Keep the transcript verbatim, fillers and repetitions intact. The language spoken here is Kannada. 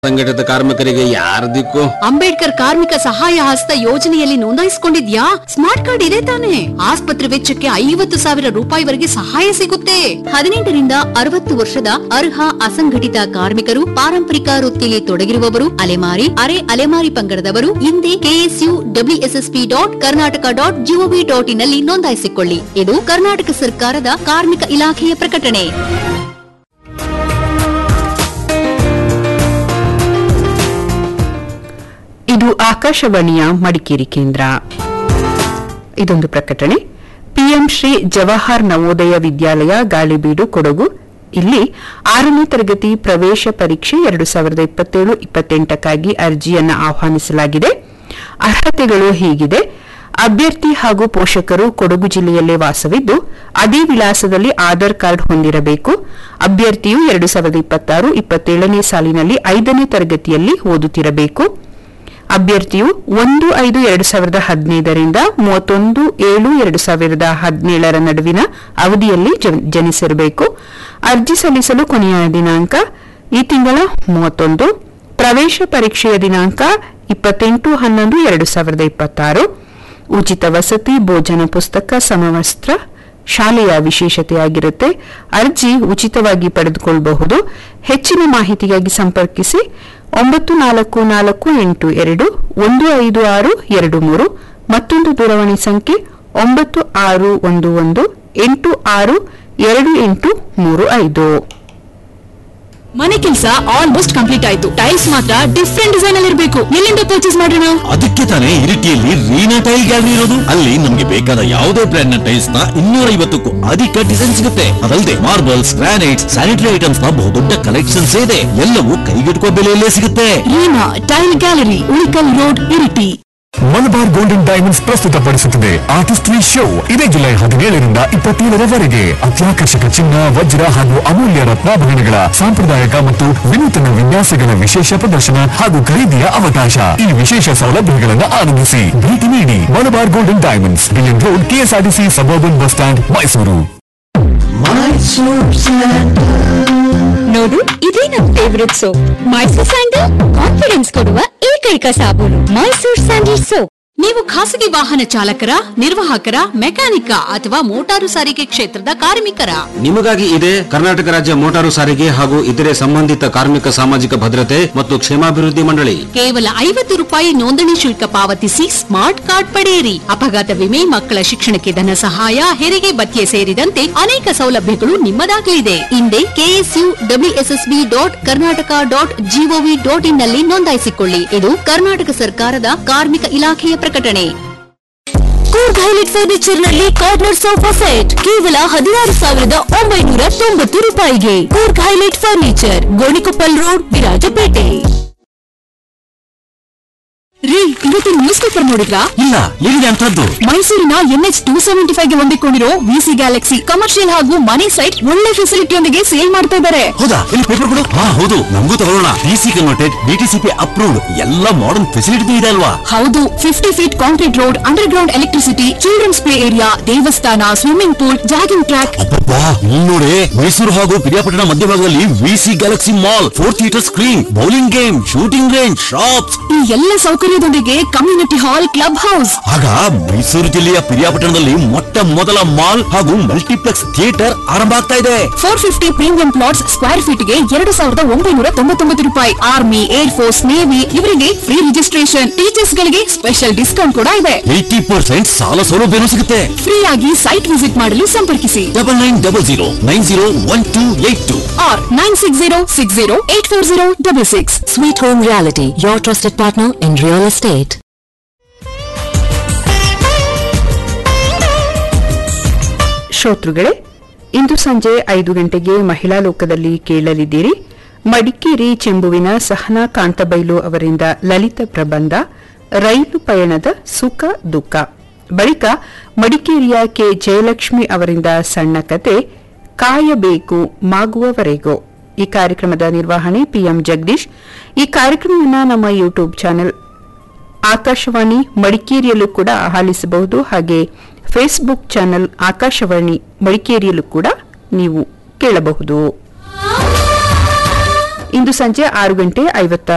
ಸಂಘಟಿತ ಕಾರ್ಮಿಕರಿಗೆ ಯಾರ ದಿಕ್ಕು? ಅಂಬೇಡ್ಕರ್ ಕಾರ್ಮಿಕ ಸಹಾಯ ಹಸ್ತ ಯೋಜನೆಯಲ್ಲಿ ನೋಂದಾಯಿಸಿಕೊಂಡಿದ್ಯಾ? ಸ್ಮಾರ್ಟ್ ಕಾರ್ಡ್ ಇದೆ ತಾನೆ? ಆಸ್ಪತ್ರೆ ವೆಚ್ಚಕ್ಕೆ ಐವತ್ತು ಸಾವಿರ ರೂಪಾಯಿವರೆಗೆ ಸಹಾಯ ಸಿಗುತ್ತೆ. ಹದಿನೆಂಟರಿಂದ ಅರವತ್ತು ವರ್ಷದ ಅರ್ಹ ಅಸಂಘಟಿತ ಕಾರ್ಮಿಕರು, ಪಾರಂಪರಿಕ ವೃತ್ತಿಯಲ್ಲಿ ತೊಡಗಿರುವವರು, ಅಲೆಮಾರಿ, ಅರೆ ಅಲೆಮಾರಿ ಪಂಗಡದವರು ಹಿಂದೆ KSU WSSP dot Karnataka dot gov dot in ನಲ್ಲಿ ನೋಂದಾಯಿಸಿಕೊಳ್ಳಿ. ಇದು ಕರ್ನಾಟಕ ಸರ್ಕಾರದ ಕಾರ್ಮಿಕ ಇಲಾಖೆಯ ಪ್ರಕಟಣೆ. ಇದು ಆಕಾಶವಾಣಿಯ ಮಡಿಕೇರಿ ಕೇಂದ್ರ. ಇದೊಂದು ಪ್ರಕಟಣೆ. ಪಿಎಂ ಶ್ರೀ ಜವಾಹರ್ ನವೋದಯ ವಿದ್ಯಾಲಯ ಗಾಳಿಬೀಡು ಕೊಡಗು ಇಲ್ಲಿ ಆರನೇ ತರಗತಿ ಪ್ರವೇಶ ಪರೀಕ್ಷೆ ಎರಡು ಸಾವಿರದ ಇಪ್ಪತ್ತೇಳು ಇಪ್ಪತ್ತೆಂಟಕ್ಕಾಗಿ ಅರ್ಜಿಯನ್ನು ಆಹ್ವಾನಿಸಲಾಗಿದೆ. ಅರ್ಹತೆಗಳು ಹೀಗಿದೆ: ಅಭ್ಯರ್ಥಿ ಹಾಗೂ ಪೋಷಕರು ಕೊಡಗು ಜಿಲ್ಲೆಯಲ್ಲೇ ವಾಸವಿದ್ದು ಅದೇ ವಿಳಾಸದಲ್ಲಿ ಆಧಾರ್ ಕಾರ್ಡ್ ಹೊಂದಿರಬೇಕು. ಅಭ್ಯರ್ಥಿಯು ಎರಡು ಸಾವಿರದ ಇಪ್ಪತ್ತಾರು ಇಪ್ಪತ್ತೇಳನೇ ಸಾಲಿನಲ್ಲಿ ಐದನೇ ತರಗತಿಯಲ್ಲಿ ಓದುತ್ತಿರಬೇಕು. ಅಭ್ಯರ್ಥಿಯು ಒಂದು ಐದು ಎರಡು ಸಾವಿರದ ಹದಿನೈದರಿಂದ ಮೂವತ್ತೊಂದು ಏಳು ಎರಡು ಸಾವಿರದ ಹದಿನೇಳರ ನಡುವಿನ ಅವಧಿಯಲ್ಲಿ ಜನಿಸಿರಬೇಕು. ಅರ್ಜಿ ಸಲ್ಲಿಸಲು ಕೊನೆಯ ದಿನಾಂಕ ಈ ತಿಂಗಳ ಮೂವತ್ತೊಂದು. ಪ್ರವೇಶ ಪರೀಕ್ಷೆಯ ದಿನಾಂಕ ಇಪ್ಪತ್ತೆಂಟು ಹನ್ನೊಂದು ಎರಡು ಸಾವಿರದ ಇಪ್ಪತ್ತಾರು. ಉಚಿತ ವಸತಿ, ಭೋಜನ, ಪುಸ್ತಕ, ಸಮವಸ್ತ್ರ ಶಾಲೆಯ ವಿಶೇಷತೆಯಾಗಿರುತ್ತೆ. ಅರ್ಜಿ ಉಚಿತವಾಗಿ ಪಡೆದುಕೊಳ್ಳಬಹುದು. ಹೆಚ್ಚಿನ ಮಾಹಿತಿಗಾಗಿ ಸಂಪರ್ಕಿಸಿ ಒಂಬತ್ತು ನಾಲ್ಕು ನಾಲ್ಕು ಎಂಟು ಎರಡು ಒಂದು ಐದು ಆರು ಎರಡು ಮೂರು. ಮತ್ತೊಂದು ದೂರವಾಣಿ ಸಂಖ್ಯೆ ಒಂಬತ್ತು ಆರು ಒಂದು ಒಂದು ಎಂಟು ಆರು ಎರಡು ಎಂಟು ಮೂರು ಐದು. ಮನೆ ಕೆಲಸ ಆಲ್ಮೋಸ್ಟ್ ಕಂಪ್ಲೀಟ್ ಆಯ್ತು. ಟೈಲ್ಸ್ ಮಾತ್ರ ಡಿಫ್ರೆಂಟ್ ಡಿಸೈನ್ ಅಲ್ಲಿ ಇರಬೇಕು. ಎಲ್ಲಿಂದ ಪರ್ಚೇಸ್ ಮಾಡೋಣ? ಅದಕ್ಕೆ ತಾನೇ ಇರಿಟಿಯಲ್ಲಿ ರೀನಾ ಟೈಲ್ ಗ್ಯಾಲರಿ ಇರೋದು. ಅಲ್ಲಿ ನಮ್ಗೆ ಬೇಕಾದ ಯಾವುದೇ ಬ್ರ್ಯಾಂಡ್ ನ ಟೈಲ್ಸ್ ನ ಇನ್ನೂರ ಐವತ್ತಕ್ಕೂ ಅಧಿಕ ಡಿಸೈನ್ ಸಿಗುತ್ತೆ. ಅದಲ್ಲದೆ ಮಾರ್ಬಲ್ಸ್, ಗ್ರಾನೈಟ್ಸ್, ಸ್ಯಾನಿಟರಿ ಐಟಮ್ಸ್ ನ ಬಹುದೊಡ್ಡ ಕಲೆಕ್ಷನ್ಸ್ ಇದೆ. ಎಲ್ಲವೂ ಕೈಗೆಟುಕುವ ಬೆಲೆಯಲ್ಲೇ ಸಿಗುತ್ತೆ. Reena tail gallery, Ulikkal road, Iritty. Malabar golden diamonds ಪ್ರಸ್ತುತಪಡಿಸುತ್ತದೆ ಆರ್ಟಿಸ್ಟ್ರಿ ಶೋ. ಇದೇ ಜುಲೈ ಹದಿನೇಳರಿಂದ ಇಪ್ಪತ್ತೇಳರವರೆಗೆ ಅತ್ಯಾಕರ್ಷಕ ಚಿನ್ನ, ವಜ್ರ ಹಾಗೂ ಅಮೂಲ್ಯ ರತ್ನಾಭರಣಗಳ ಸಾಂಪ್ರದಾಯಿಕ ಮತ್ತು ವಿನೂತನ ವಿನ್ಯಾಸಗಳ ವಿಶೇಷ ಪ್ರದರ್ಶನ ಹಾಗೂ ಖರೀದಿಯ ಅವಕಾಶ. ಈ ವಿಶೇಷ ಸೌಲಭ್ಯಗಳನ್ನು ಆನಂದಿಸಿ. ಭೇಟಿ ನೀಡಿ Malabar golden diamonds, billion road, KSRTC suburban bus stand, Mysuru. ನೋಡು, ಇದೇ ನಮ್ favourite soap. Mysore sandal confidence ಕೊಡುವ ಏಕೈಕ ಸಾಬೂನು ಮೈಸೂರ್ ಸ್ಯಾಂಡಲ್ ಸೋಪ್. ನೀವು ಖಾಸಗಿ ವಾಹನ ಚಾಲಕರ, ನಿರ್ವಾಹಕರ, ಮೆಕ್ಯಾನಿಕ ಅಥವಾ ಮೋಟಾರು ಸಾರಿಗೆ ಕ್ಷೇತ್ರದ ಕಾರ್ಮಿಕರ? ನಿಮಗಾಗಿ ಇದೆ ಕರ್ನಾಟಕ ರಾಜ್ಯ ಮೋಟಾರು ಸಾರಿಗೆ ಹಾಗೂ ಇತರೆ ಸಂಬಂಧಿತ ಕಾರ್ಮಿಕ ಸಾಮಾಜಿಕ ಭದ್ರತೆ ಮತ್ತು ಕ್ಷೇಮಾಭಿವೃದ್ಧಿ ಮಂಡಳಿ. ಕೇವಲ ಐವತ್ತು ರೂಪಾಯಿ ನೋಂದಣಿ ಶುಲ್ಕ ಪಾವತಿಸಿ ಸ್ಮಾರ್ಟ್ ಕಾರ್ಡ್ ಪಡೆಯಿರಿ. ಅಪಘಾತ ವಿಮೆ, ಮಕ್ಕಳ ಶಿಕ್ಷಣಕ್ಕೆ ಧನ ಸಹಾಯ, ಹೆರಿಗೆ ಭತ್ಯೆ ಸೇರಿದಂತೆ ಅನೇಕ ಸೌಲಭ್ಯಗಳು ನಿಮ್ಮದಾಗಲಿದೆ. ಹಿಂದೆ KSU WSSB dot Karnataka dot gov dot in ನಲ್ಲಿ ನೋಂದಾಯಿಸಿಕೊಳ್ಳಿ. ಇದು ಕರ್ನಾಟಕ ಸರ್ಕಾರದ ಕಾರ್ಮಿಕ ಇಲಾಖೆಯ ಪ್ರಕಟಣೆ. ಕೂರ್ಗ್ ಹೈಲೈಟ್ ಫರ್ನಿಚರ್ ನಲ್ಲಿ ಕಾರ್ನರ್ ಸೋಫಾ ಸೆಟ್ ಕೇವಲ ಹದಿನಾರು ಸಾವಿರದ ಒಂಬೈನೂರ ತೊಂಬತ್ತು ರೂಪಾಯಿಗೆ. Coorg highlight furniture, Gonikoppal road, Virajpet. ರೀ, ಇವತ್ತು ನ್ಯೂಸ್ ಪೇಪರ್ ನೋಡಿದ್ರಾ? ಇಲ್ಲ, ಏನಿದೆ ಅಂತದ್ದು? ಮೈಸೂರಿನ ಎನ್ಎಚ್ ಟೂ ಸೆವೆಂಟಿ ಫೈವ್ ಗೆ ಹೊಂದಿಕೊಂಡಿರೋ ವಿಸಿ ಗ್ಯಾಲಕ್ಸಿ ಕಮರ್ಷಿಯಲ್ ಹಾಗೂ ಮನಿ ಸೈಟ್ ಒಳ್ಳೆ ಫೆಸಿಲಿಟಿಯೊಂದಿಗೆ ಸೇಲ್ ಮಾಡ್ತಾ ಇದ್ದಾರೆ. ಹೌದಾ? ಇಲ್ಲಿ ಪೇಪರ್ ಕೊಡು. ಹಾ ಹೌದು, ನಮಗೂ ತಗೊಳ್ಳೋಣ. ಡಿಸಿ ಕನ್ವರ್ಟೆಡ್, ಡಿಟಿಸಿಪಿ ಅಪ್ರೂವ್ಡ್, ಎಲ್ಲ ಮಾಡರ್ನ್ ಫೆಸಿಲಿಟಿ ಇದೆ ಅಲ್ವಾ? ಹೌದು, fifty feet concrete road, under ground electricity, children's play area, ದೇವಸ್ಥಾನ, ಸ್ವಿಮ್ಮಿಂಗ್ ಪೂಲ್, ಜಾಗಿಂಗ್ ಟ್ರ್ಯಾಕ್. ಅಬ್ಬಬ್ಬಾ, ಇಲ್ಲಿ ನೋಡಿ, ಮೈಸೂರು ಹಾಗೂ ಪಿರಿಯಾಪಟ್ಟಣ ಮಧ್ಯಭಾಗದಲ್ಲಿ VC Galaxy mall, four theatre screen, bowling game, shooting range, shops, ಈ ಎಲ್ಲ ಸೌಕರ್ಯದೊಂದಿಗೆ ಕಮ್ಯುನಿಟಿ ಹಾಲ್, ಕ್ಲಬ್ ಹೌಸ್. ಆಗ ಮೈಸೂರು ಜಿಲ್ಲೆಯ ಪಿರಿಯಾಪಟ್ಟಣದಲ್ಲಿ ಮೊಟ್ಟ ಮೊದಲ ಮಾಲ್ ಹಾಗೂ ಮಲ್ಟಿಪ್ಲೆಕ್ಸ್ ಥಿಯೇಟರ್ ಆರಂಭ ಆಗ್ತಾ ಇದೆ. Four fifty premium plots square feet ಗೆ ಎರಡು ಸಾವಿರದ ಒಂಬೈನೂರ ತೊಂಬತ್ತೊಂಬತ್ತು ರೂಪಾಯಿ. ಆರ್ಮಿ, ಏರ್ ಫೋರ್ಸ್, ನೇವಿ ಇವರಿಗೆ ಫ್ರೀ ರಿಜಿಸ್ಟ್ರೇಷನ್. ಟೀಚರ್ಸ್ ಗಳಿಗೆ ಸ್ಪೆಷಲ್ ಡಿಸ್ಕೌಂಟ್ ಕೂಡ ಇದೆ. ಏಟಿ ಪರ್ಸೆಂಟ್ ಸಾಲ ಸೌಲಭ್ಯನೂ ಸಿಗುತ್ತೆ. ಫ್ರೀ ಆಗಿ ಸೈಟ್ ವಿಸಿಟ್ ಮಾಡಲು ಸಂಪರ್ಕಿಸಿ double nine double zero nine zero one two eight two R nine six zero six zero eight four zero double six. Sweet Home Reality, your trusted partner in real estate. ಶ್ರೋತೃಗಳೇ, ಇಂದು ಸಂಜೆ ಐದು ಗಂಟೆಗೆ ಮಹಿಳಾ ಲೋಕದಲ್ಲಿ ಕೇಳಲಿದ್ದೀರಿ ಮಡಿಕೇರಿ ಚೆಂಬುವಿನ ಸಹನಾ ಕಾಂತಬೈಲು ಅವರಿಂದ ಲಲಿತ ಪ್ರಬಂಧ ರೈಲು ಪಯಣದ ಸುಖ ದುಃಖ. ಬಳಿಕ ಮಡಿಕೇರಿಯ ಕೆ ಜಯಲಕ್ಷ್ಮಿ ಅವರಿಂದ ಸಣ್ಣ ಕತೆ ಕಾಯಬೇಕು ಮಾಗುವವರೆಗೂ. ಈ ಕಾರ್ಯಕ್ರಮದ ನಿರ್ವಹಣೆ ಪಿಎಂ ಜಗದೀಶ್. ಈ ಕಾರ್ಯಕ್ರಮವನ್ನು ನಮ್ಮ ಯೂಟ್ಯೂಬ್ ಚಾನೆಲ್ ಆಕಾಶವಾಣಿ ಮಡಿಕೇರಿಯಲ್ಲೂ ಕೂಡ ಆಲಿಸಬಹುದು. ಹಾಗೆ ಫೇಸ್ಬುಕ್ ಚಾನೆಲ್ ಆಕಾಶವಾಣಿ ಮಡಿಕೇರಿಯಲ್ಲೂ ಕೂಡ ನೀವು ಕೇಳಬಹುದು. ಇಂದು ಸಂಜೆ ಆರು ಗಂಟೆ ಐವತ್ತ